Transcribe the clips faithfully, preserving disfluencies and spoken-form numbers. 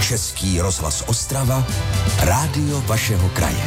Český rozhlas Ostrava, rádio vašeho kraje.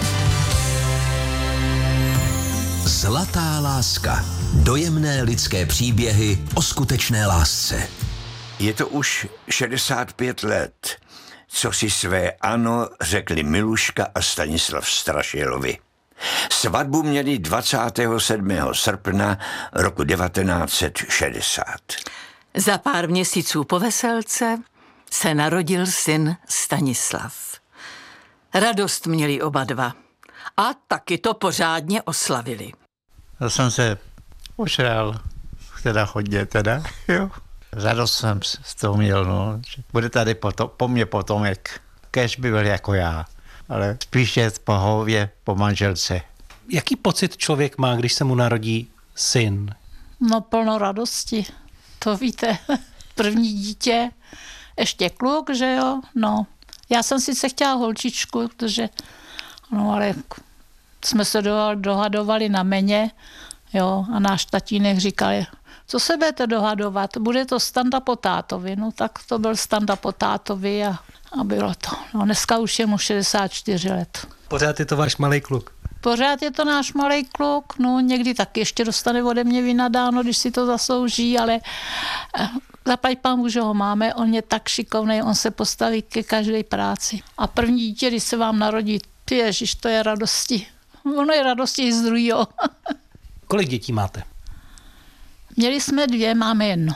Zlatá láska. Dojemné lidské příběhy o skutečné lásce. Je to už šedesát pět let, co si své ano řekli Miluška a Stanislav Strašilovi. Svatbu měli dvacátého sedmého srpna roku devatenáct set šedesát. Za pár měsíců po veselce se narodil syn Stanislav. Radost měli oba dva a taky to pořádně oslavili. Já jsem se ožral, teda hodně teda, jo. Radost jsem z toho měl, no. Bude tady potom, po mně potomek, kéž by byl jako já, ale spíše po hově, po manželce. Jaký pocit člověk má, když se mu narodí syn? No plno radosti, to víte. První dítě, ještě kluk, že jo, no. Já jsem sice chtěla holčičku, protože, no ale jsme se dohadovali na meně, jo, a náš tatínek říkal, co se budete dohadovat, bude to Standa po tátovi, no tak to byl Standa po tátovi a, a bylo to. No dneska už je mu šedesát čtyři let. Pořád je to váš malej kluk? Pořád je to náš malej kluk, no někdy taky ještě dostane ode mě vynadáno, když si to zaslouží, ale zaplať pámu, že ho máme, on je tak šikovný, on se postaví ke každé práci. A první dítě, když se vám narodí, ty ježiš, to je radosti. Ono je radosti i z druhého. Kolik dětí máte? Měli jsme dvě, máme jedno.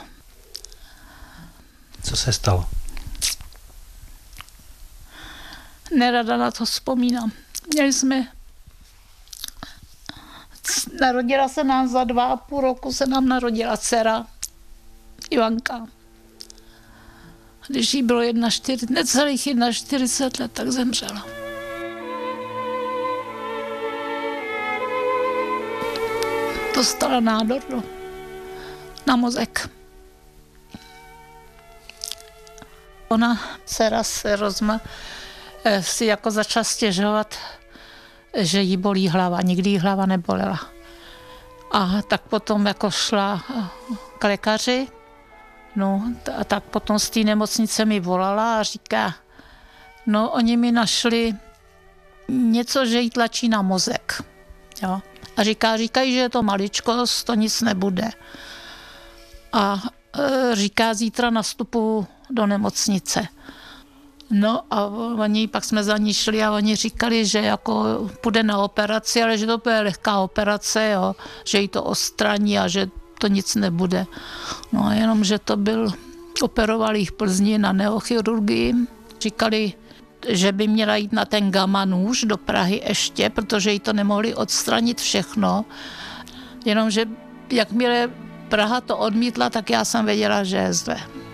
Co se stalo? Nerada na to vzpomínám. Měli jsme... Narodila se nám za dva a půl roku, se nám narodila dcera Ivanka. Když jí bylo jedna čtyři, necelých čtyřicet jedna let, tak zemřela. Dostala nádor no, na mozek. Ona, dcera se rozma, si jako začala stěžovat, že jí bolí hlava. Nikdy jí hlava nebolela. A tak potom jako šla k lékaři, no a tak potom z té nemocnice mi volala a říká, no oni mi našli něco, že jí tlačí na mozek, jo. A říká, říkají, že je to maličkost, to nic nebude. A e, říká, zítra nastupu do nemocnice. No a oni, pak jsme za ní šli a oni říkali, že jako půjde na operaci, ale že to bude lehká operace, jo, že jí to odstraní a že to nic nebude. No a jenom, že to byl, operovali jich v Plzni na neochirurgii. Říkali, že by měla jít na ten gamma nůž do Prahy ještě, protože jí to nemohli odstranit všechno. Jenomže jakmile Praha to odmítla, tak já jsem věděla, že je zle.